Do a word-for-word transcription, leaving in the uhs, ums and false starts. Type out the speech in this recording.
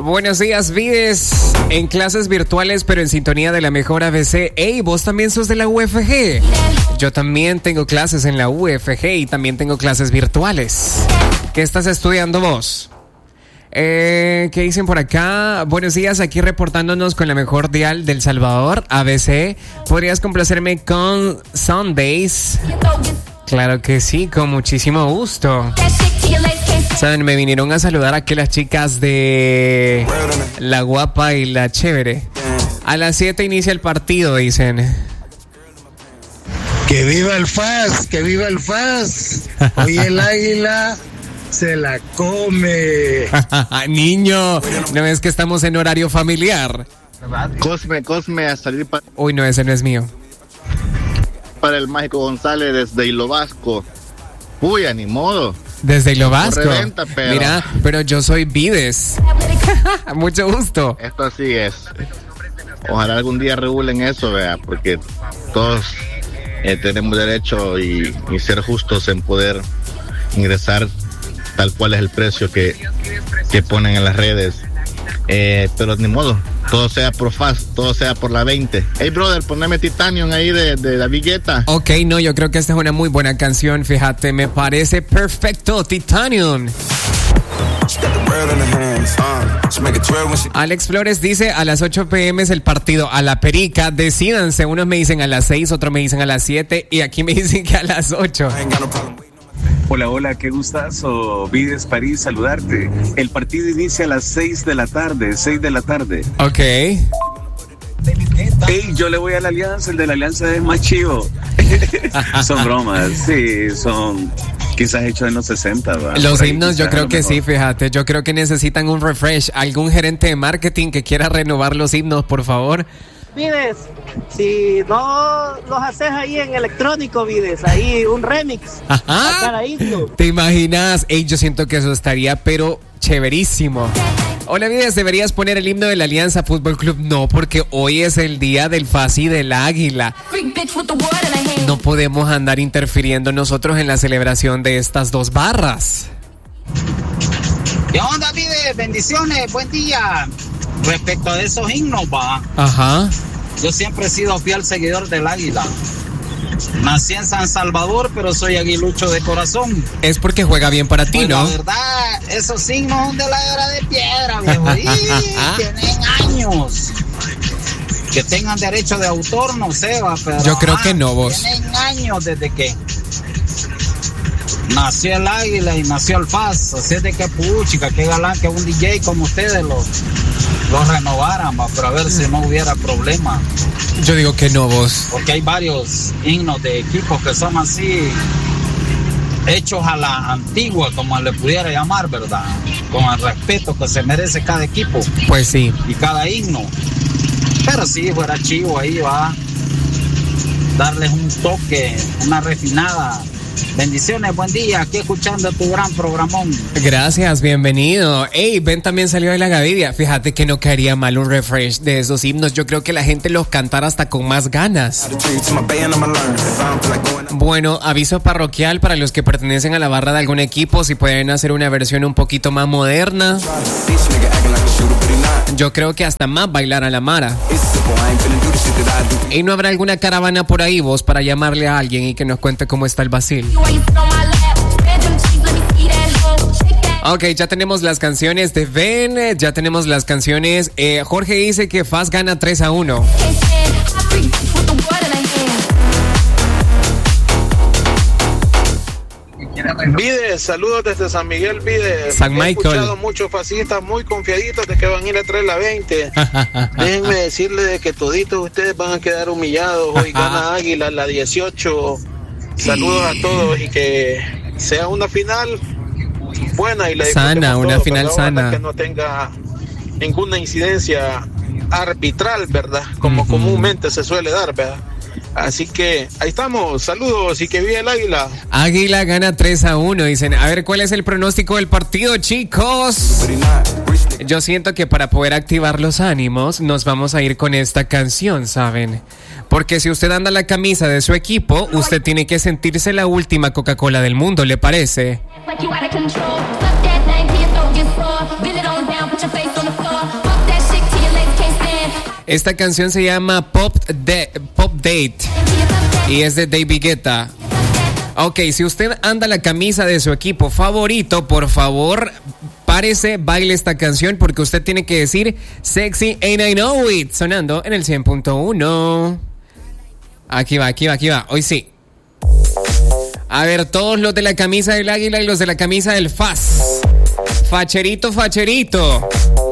Buenos días, Vides. En clases virtuales, pero en sintonía de la mejor A B C. Ey, vos también sos de la U F G. Yo también tengo clases en la U F G y también tengo clases virtuales. ¿Qué estás estudiando vos? Eh, ¿Qué dicen por acá? Buenos días, aquí reportándonos con la mejor dial del Salvador, A B C. ¿Podrías complacerme con Sundays? Claro que sí, con muchísimo gusto. Saben, me vinieron a saludar aquí las chicas de La Guapa y La Chévere. A las siete inicia el partido, dicen. ¡Que viva el F A S! ¡Que viva el F A S! Hoy el Águila se la come. Niño, ¿no ves que estamos en horario familiar? Cosme, Cosme, a salir para... Uy, no, ese no es mío. Para el Mágico González desde Hilo Vasco. Uy, a ni modo. Desde Hilo Vasco. Reventa, pero... Mira, pero yo soy Vides. Mucho gusto. Esto así es. Ojalá algún día regulen eso, vea, porque todos eh, tenemos derecho y, y ser justos en poder ingresar tal cual es el precio que, que ponen en las redes. Eh, pero ni modo, todo sea por F A S, todo sea por la veinte. Hey brother, poneme Titanium ahí de, de la Vigueta. Ok, no, yo creo que esta es una muy buena canción, fíjate, me parece perfecto, Titanium. Alex Flores dice a las ocho pm es el partido, a la perica, decídanse, unos me dicen a las seis, otros me dicen a las siete y aquí me dicen que a las ocho. Hola, hola, qué gustazo, Vides París, saludarte. El partido inicia a las seis de la tarde, seis de la tarde. Ok. Hey, yo le voy a la Alianza, el de la Alianza es más chivo. Son bromas, sí, son quizás hechos en los sesenta, ¿verdad? Los himnos yo creo que sí, fíjate, yo creo que necesitan un refresh, algún gerente de marketing que quiera renovar los himnos, por favor. Vides, si no los haces ahí en electrónico, Vides, ahí un remix. Ajá. A cada himno. ¿Te imaginas? Ey, yo siento que eso estaría, pero chéverísimo. Hola, Vides, ¿deberías poner el himno de la Alianza Fútbol Club? No, porque hoy es el día del F A S y del Águila. No podemos andar interfiriendo nosotros en la celebración de estas dos barras. ¿Qué onda, Vides? Bendiciones, buen día. Respecto a esos himnos, va. Ajá. Yo siempre he sido fiel seguidor del Águila. Nací en San Salvador, pero soy aguilucho de corazón. Es porque juega bien para ti, pues ¿no? La verdad, esos himnos son de la era de piedra, viejo. Y tienen años. Que tengan derecho de autor, no sé, va, pero... Yo creo ah, que no, vos. Tienen años desde que nació el Águila y nació el F A S. Así es de que puchica, qué galán que un D J como ustedes lo, lo renovaran, va, pero a ver si no hubiera problema. Yo digo que no, vos. Porque hay varios himnos de equipos que son así, hechos a la antigua, como le pudiera llamar, ¿verdad? Con el respeto que se merece cada equipo. Pues sí. Y cada himno. Pero sí, fuera chivo ahí, va. Darles un toque, una refinada. Bendiciones, buen día, aquí escuchando tu gran programón. Gracias, bienvenido. Ey, Ben también salió de la Gavidia. Fíjate que no caería mal un refresh de esos himnos. Yo creo que la gente los cantara hasta con más ganas. Bueno, aviso parroquial para los que pertenecen a la barra de algún equipo, si pueden hacer una versión un poquito más moderna. Yo creo que hasta más bailar a la Mara. ¿Y no habrá alguna caravana por ahí, vos, para llamarle a alguien y que nos cuente cómo está el vacil? Ok, ya tenemos las canciones de Ben, ya tenemos las canciones. Eh, Jorge dice que F A S gana tres a uno. Vides, saludos desde San Miguel, Vides. San Michael. He escuchado muchos fascistas muy confiaditos de que van a ir a traer la veinte. Déjenme decirles de que toditos ustedes van a quedar humillados. Hoy gana Águila la dieciocho. Saludos a todos y que sea una final buena y la sana, una todos, final sana. Que no tenga ninguna incidencia arbitral, ¿verdad? Como uh-huh. comúnmente se suele dar, ¿verdad? Así que ahí estamos, saludos y que viva el Águila. Águila gana tres a uno, dicen. A ver, ¿cuál es el pronóstico del partido, chicos? Yo siento que para poder activar los ánimos nos vamos a ir con esta canción, ¿saben? Porque si usted anda la camisa de su equipo, usted tiene que sentirse la última Coca-Cola del mundo, ¿le parece? Esta canción se llama Pop, de- Pop Date y es de David Guetta. Ok, si usted anda la camisa de su equipo favorito, por favor, párese, baile esta canción porque usted tiene que decir Sexy and I Know It, sonando en el cien punto uno. Aquí va, aquí va, aquí va. Hoy sí. A ver, todos los de la camisa del águila y los de la camisa del F A S. Facherito, facherito.